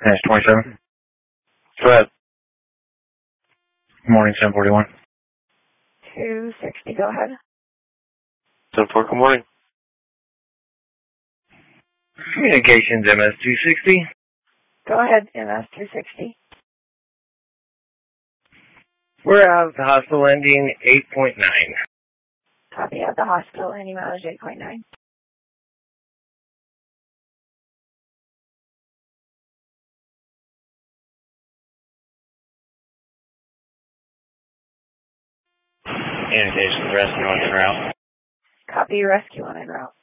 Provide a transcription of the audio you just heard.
That's 27. Go ahead. Morning, 741. 260, go ahead. 10-4, good morning. Communications MS-260. Go ahead, MS-260. We're out of the hospital ending 8.9. Copy at the hospital, ending mileage 8.9. Communications rescue on en route. Copy rescue on en route.